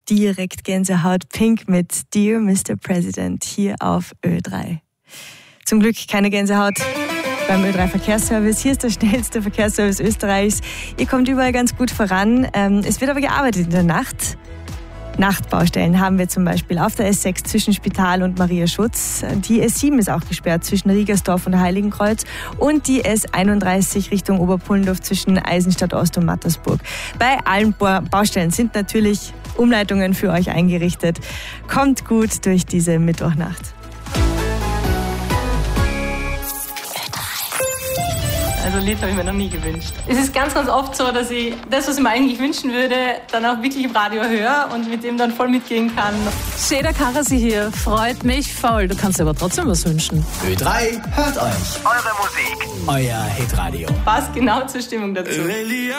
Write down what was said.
direkt Gänsehaut. Pink mit Dear Mr. President hier auf Ö3. Zum Glück keine Gänsehaut beim Ö3 Verkehrsservice. Hier ist der schnellste Verkehrsservice Österreichs. Ihr kommt überall ganz gut voran. Es wird aber gearbeitet in der Nacht. Nachtbaustellen haben wir zum Beispiel auf der S6 zwischen Spital und Mariaschutz. Die S7 ist auch gesperrt zwischen Riegersdorf und Heiligenkreuz und die S31 Richtung Oberpullendorf zwischen Eisenstadt Ost und Mattersburg. Bei allen Baustellen sind natürlich Umleitungen für euch eingerichtet. Kommt gut durch diese Mittwochnacht. Also ein Lied habe ich mir noch nie gewünscht. Es ist ganz, ganz oft so, dass ich das, was ich mir eigentlich wünschen würde, dann auch wirklich im Radio höre und mit dem dann voll mitgehen kann. Seda Karasi hier, freut mich voll. Du kannst dir aber trotzdem was wünschen. Ö3 hört euch. Eure Musik. Euer Hitradio. Passt genau zur Stimmung dazu.